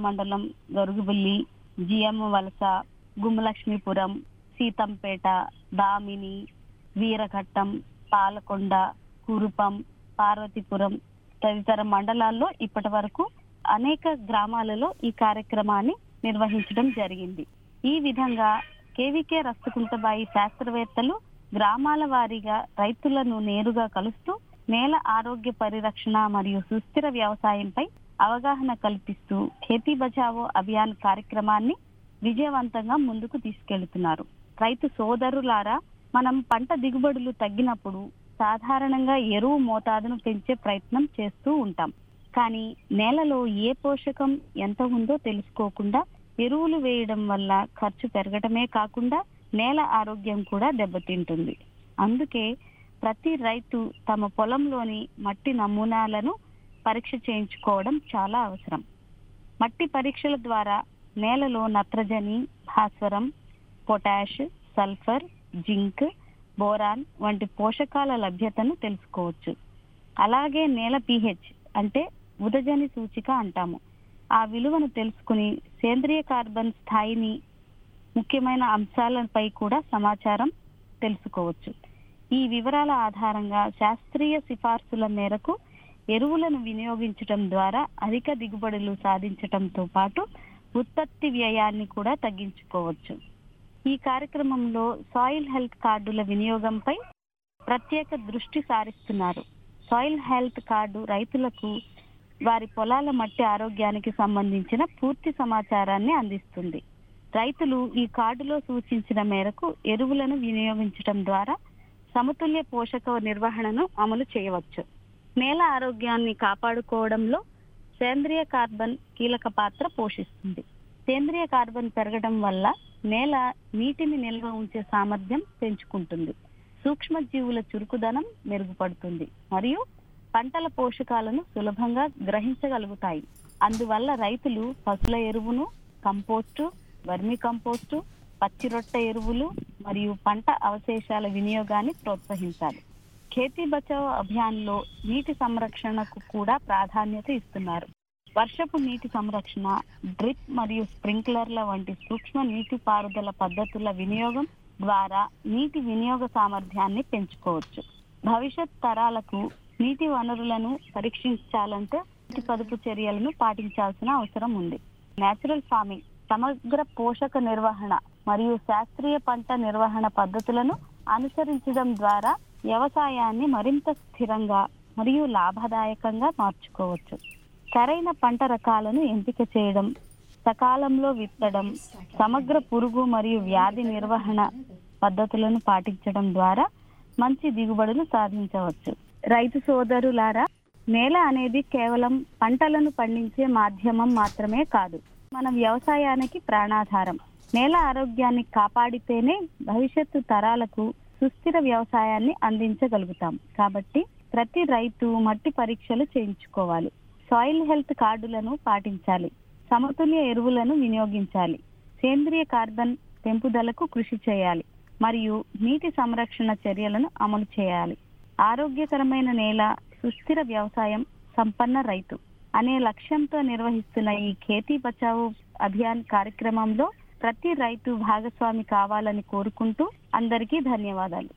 మండలం గరుగుబిల్లి, జిఎం వలస, గుమ్మలక్ష్మీపురం, సీతంపేట, దామిని, వీరఘట్టం, పాలకొండ, కురుపం, పార్వతీపురం తదితర మండలాల్లో ఇప్పటి వరకు అనేక గ్రామాలలో ఈ కార్యక్రమాన్ని నిర్వహించడం జరిగింది. ఈ విధంగా కేవీకే రస్తకుంటబాయి శాస్త్రవేత్తలు గ్రామాల వారీగా రైతులను నేరుగా కలుస్తూ నేల ఆరోగ్య పరిరక్షణ మరియు సుస్థిర వ్యవసాయంపై అవగాహన కల్పిస్తూ ఖేతీ బచావో అభియాన్ కార్యక్రమాన్ని విజయవంతంగా ముందుకు తీసుకెళ్తున్నారు. రైతు సోదరులారా, మనం పంట దిగుబడులు తగ్గినప్పుడు సాధారణంగా ఎరువు మోతాదును పెంచే ప్రయత్నం చేస్తూ ఉంటాం. కానీ నేలలో ఏ పోషకం ఎంత ఉందో తెలుసుకోకుండా ఎరువులు వేయడం వల్ల ఖర్చు పెరగటమే కాకుండా నేల ఆరోగ్యం కూడా దెబ్బతింటుంది. అందుకే ప్రతి రైతు తమ పొలంలోని మట్టి నమూనాలను పరీక్ష చేయించుకోవడం చాలా అవసరం. మట్టి పరీక్షల ద్వారా నేలలో నత్రజని, భాస్వరం, పొటాష్, సల్ఫర్, జింక్, బోరాన్ వంటి పోషకాల లభ్యతను తెలుసుకోవచ్చు. అలాగే నేల pH అంటే ఉదజని సూచిక అంటాము. ఆ విలువను తెలుసుకుని సేంద్రియ కార్బన్ స్థాయిని, ముఖ్యమైన అంశాలపై కూడా సమాచారం తెలుసుకోవచ్చు. ఈ వివరాల ఆధారంగా శాస్త్రీయ సిఫార్సుల మేరకు ఎరువులను వినియోగించడం ద్వారా అధిక దిగుబడులు సాధించడంతో పాటు ఉత్పత్తి వ్యయాన్ని కూడా తగ్గించుకోవచ్చు. ఈ కార్యక్రమంలో సాయిల్ హెల్త్ కార్డుల వినియోగంపై ప్రత్యేక దృష్టి సారిస్తున్నారు. సాయిల్ హెల్త్ కార్డు రైతులకు వారి పొలాల మట్టి ఆరోగ్యానికి సంబంధించిన పూర్తి సమాచారాన్ని అందిస్తుంది. రైతులు ఈ కార్డులో సూచించిన మేరకు ఎరువులను వినియోగించడం ద్వారా సమతుల్య పోషక నిర్వహణను అమలు చేయవచ్చు. నేల ఆరోగ్యాన్ని కాపాడుకోవడంలో సేంద్రియ కార్బన్ కీలక పాత్ర పోషిస్తుంది. సేంద్రియ కార్బన్ పెరగడం వల్ల నేల నీటిని నిల్వ ఉంచే సామర్థ్యం పెంచుకుంటుంది, సూక్ష్మజీవుల చురుకుదనం మెరుగుపడుతుంది మరియు పంటల పోషకాలను సులభంగా గ్రహించగలుగుతాయి. అందువల్ల రైతులు పశువుల ఎరువును, కంపోస్టు, వర్మి కంపోస్టు, పచ్చి రొట్టె ఎరువులు మరియు పంట అవశేషాల వినియోగాన్ని ప్రోత్సహించాలి. ఖేతీ బచావో అభియాన్లో నీటి సంరక్షణకు కూడా ప్రాధాన్యత ఇస్తున్నారు. వర్షపు నీటి సంరక్షణ, డ్రిప్ మరియు స్ప్రింక్లర్ల వంటి సూక్ష్మ నీటి పారుదల పద్ధతుల వినియోగం ద్వారా నీటి వినియోగ సామర్థ్యాన్ని పెంచుకోవచ్చు. భవిష్యత్ తరాలకు నీటి వనరులను పరీక్షించాలంటే నీటి పొదుపు చర్యలను పాటించాల్సిన అవసరం ఉంది. నేచురల్ ఫార్మింగ్, సమగ్ర పోషక నిర్వహణ మరియు శాస్త్రీయ పంట నిర్వహణ పద్ధతులను అనుసరించడం ద్వారా వ్యవసాయాన్ని మరింత స్థిరంగా మరియు లాభదాయకంగా మార్చుకోవచ్చు. సరైన పంట రకాలను ఎంపిక చేయడం, సకాలంలో విత్తడం, సమగ్ర పురుగు మరియు వ్యాధి నిర్వహణ పద్ధతులను పాటించడం ద్వారా మంచి దిగుబడులు సాధించవచ్చు. రైతు సోదరులారా, నేల అనేది కేవలం పంటలను పండించే మాధ్యమం మాత్రమే కాదు, మన వ్యవసాయానికి ప్రాణాధారం. నేల ఆరోగ్యాన్ని కాపాడితేనే భవిష్యత్తు తరాలకు సుస్థిర వ్యవసాయాన్ని అందించగలుగుతాం. కాబట్టి ప్రతి రైతు మట్టి పరీక్షలు చేయించుకోవాలి, సాయిల్ హెల్త్ కార్డులను పాటించాలి, సమతుల్య ఎరువులను వినియోగించాలి, సేంద్రియ కార్బన్ పెంపుదలకు కృషి చేయాలి మరియు నీటి సంరక్షణ చర్యలను అమలు చేయాలి. ఆరోగ్యకరమైన నేల, సుస్థిర వ్యవసాయం, సంపన్న రైతు అనే లక్ష్యంతో నిర్వహిస్తున్న ఈ ఖేతీ బచావో అభియాన్ కార్యక్రమంలో ప్రతి రైతు భాగస్వామి కావాలని కోరుకుంటూ అందరికీ ధన్యవాదాలు.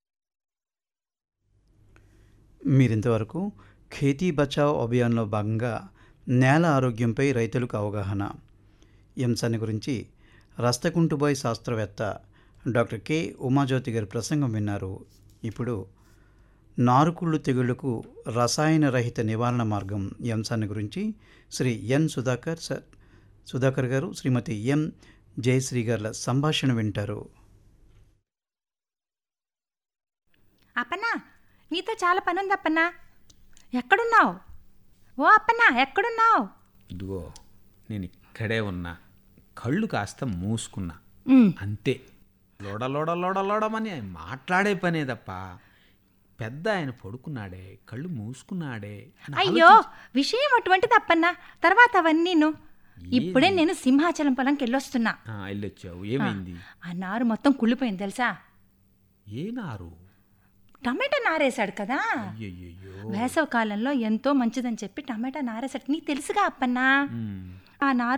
మీరింతవరకు ఖేతీ బచావో అభియాన్లో భాగంగా నేల ఆరోగ్యంపై రైతులకు అవగాహన ఈ అంశాన్ని గురించి రస్తకుంటబాయి శాస్త్రవేత్త డాక్టర్ కె ఉమాజ్యోతి గారి ప్రసంగం విన్నారు. ఇప్పుడు నారుకుళ్ళు తెగుళ్లకు రసాయన రహిత నివారణ మార్గం ఈ అంశాన్ని గురించి శ్రీ ఎన్ సుధాకర్ గారు, శ్రీమతి ఎం జయశ్రీ గారుల సంభాషణ వింటారు. అప్పన్నా, నీతో చాలా పని ఉంది అప్పన్నా. ఎక్కడున్నావు? ఓ అప్పన్నా, ఎక్కడున్నావు? ఇదిగో నేను ఇక్కడే ఉన్నా, కళ్ళు కాస్త మూసుకున్నా అంతే. లోడమని మాట్లాడే పనే తప్ప పెద్ద ఆయన పడుకున్నాడే, కళ్ళు మూసుకున్నాడే. అయ్యో, విషయం అటువంటిది అప్పన్నా, తర్వాత అవన్నీను. ఇప్పుడే నేను సింహాచలం పొలంకి వెళ్ళొస్తున్నా. వెళ్ళొచ్చావు, ఏమైంది? ఆ నారు మొత్తం కుళ్ళిపోయింది తెలుసా? ఏ నారు? టమాటా నారేశాడు కదా. వేసవి కాలంలో ఎంతో మంచిదని చెప్పి టమాటా నారేశాడు. నీకు తెలుసుగా అప్పన్నా. ఆ నారు